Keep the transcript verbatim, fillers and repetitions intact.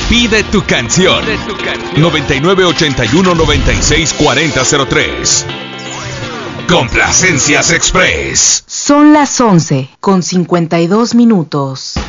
Pide tu canción. Pide tu canción. noventa y nueve ochenta y uno noventa y seis cuarenta cero tres. Complacencias Express. Son las once con cincuenta y dos minutos.